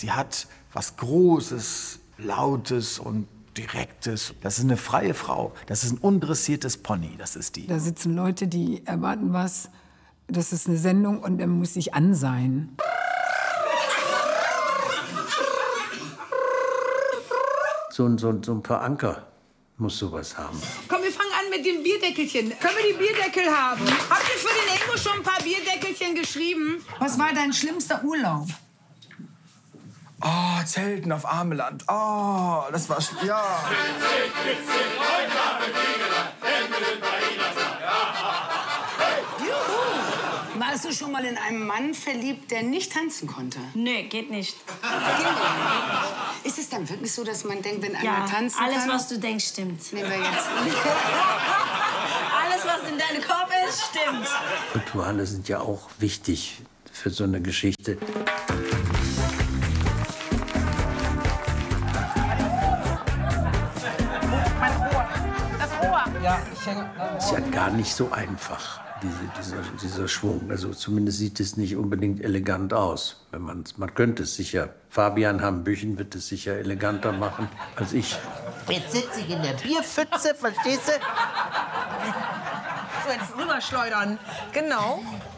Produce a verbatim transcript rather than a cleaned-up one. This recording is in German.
Sie hat was Großes, Lautes und Direktes. Das ist eine freie Frau. Das ist ein undressiertes Pony, das ist die. Da sitzen Leute, die erwarten was. Das ist eine Sendung und er muss sich an sein. So, so, so ein paar Anker muss sowas haben. Komm, wir fangen an mit dem Bierdeckelchen. Können wir die Bierdeckel haben? Habt ihr für den Ingo schon ein paar Bierdeckelchen geschrieben? Was war dein schlimmster Urlaub? Oh, Zelten auf Ameland. Oh, das war... Ja. Juhu. Warst du schon mal in einen Mann verliebt, der nicht tanzen konnte? Nee, geht nicht. Ist es dann wirklich so, dass man denkt, wenn einer Ja, tanzen alles, kann... was du denkst, stimmt. Nehmen wir jetzt. Alles, was in deinem Kopf ist, stimmt. Rituale sind ja auch wichtig für so eine Geschichte. Ja, ich hänge. Ist ja gar nicht so einfach, diese, dieser, dieser Schwung. Also zumindest sieht es nicht unbedingt elegant aus. Wenn man's, man könnte es sicher. Fabian Hambüchen wird es sicher eleganter machen als ich. Jetzt sitze ich in der Bierpfütze, verstehst du? So, jetzt rüberschleudern. Genau.